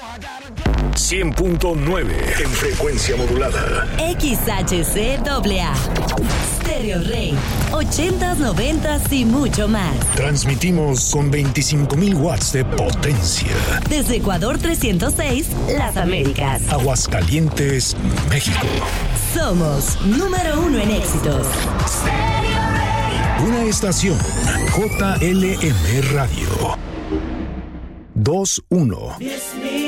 100.9 en frecuencia modulada. XHCAA. Stereo Rey. 80s, 90s y mucho más. Transmitimos con 25,000 watts de potencia. Desde Ecuador 306, Las Américas. Aguascalientes, México. Somos número 1 en éxitos. Una estación JLM Radio. 2-1.